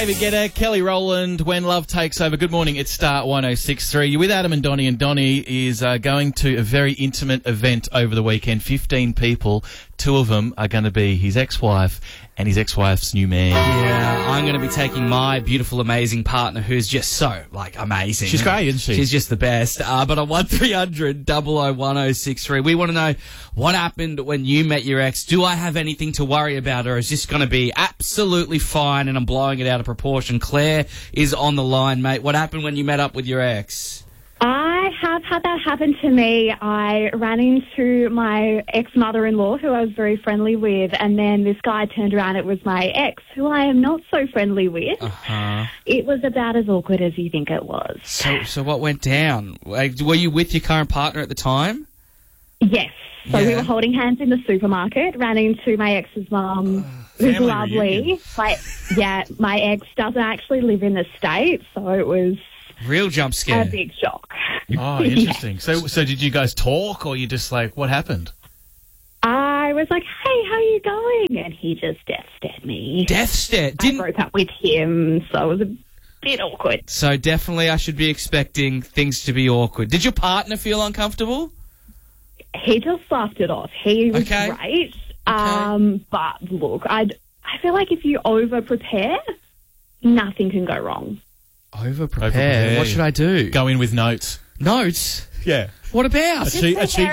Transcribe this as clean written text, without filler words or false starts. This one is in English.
David Guetta, Kelly Rowland, When Love Takes Over. Good morning, it's Star 106.3. You're with Adam and Donnie, and Donnie is going to a very intimate event over the weekend. 15 people, 2 of them are going to be his ex-wife and his ex-wife's new man. Yeah, I'm going to be taking my beautiful, amazing partner who's just so, amazing. She's great, isn't she? She's just the best. But on 1300 001063, we want to know what happened when you met your ex. Do I have anything to worry about, or is this going to be absolutely fine and I'm blowing it out of proportion? Claire is on the line, mate. What happened when you met up with your ex? I have had that happen to me. I ran into my ex-mother-in-law, who I was very friendly with, and then this guy turned around. It was my ex, who I am not so friendly with. Uh-huh. It was about as awkward as you think it was. So what went down? Were you with your current partner at the time? Yes. So Yeah. we were holding hands in the supermarket, ran into my ex's mum, who's family lovely. reunion. My ex doesn't actually live in the States, so it was Real jump a scare. big shock. Oh, interesting. So did you guys talk, or you just what happened? I was like, hey, how are you going? And he just death stared me. Death stare. I broke up with him, so it was a bit awkward. So definitely I should be expecting things to be awkward. Did your partner feel uncomfortable? He just laughed it off. He was Okay. great. But look, I feel like if you over-prepare, nothing can go wrong. Over-prepare. Over-prepare. What should I do? Go in with notes. Notes? Yeah. What about? A cheat